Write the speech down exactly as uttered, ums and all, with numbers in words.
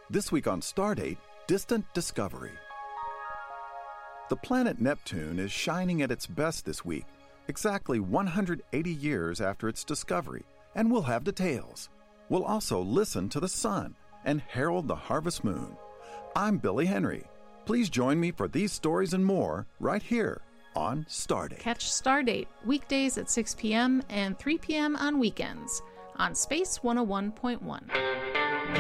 This week on Stardate, distant discovery. The planet Neptune is shining at its best this week, exactly one hundred eighty years after its discovery, and we'll have details. We'll also listen to the sun and herald the harvest moon. I'm Billy Henry. Please join me for these stories and more right here on Stardate. Catch Stardate weekdays at six p.m. and three p.m. on weekends on Space one oh one point one.